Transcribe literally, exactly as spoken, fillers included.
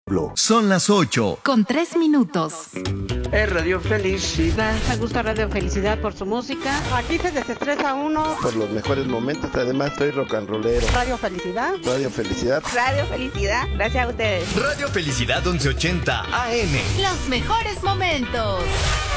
Son las ocho. Con tres minutos. Es Radio Felicidad. Me gusta Radio Felicidad por su música. Aquí se desestresa uno. Por los mejores momentos, además estoy rock and rollero. Radio Felicidad. Radio Felicidad. Radio Felicidad. Gracias a ustedes. Radio Felicidad once ochenta A M. Los mejores momentos.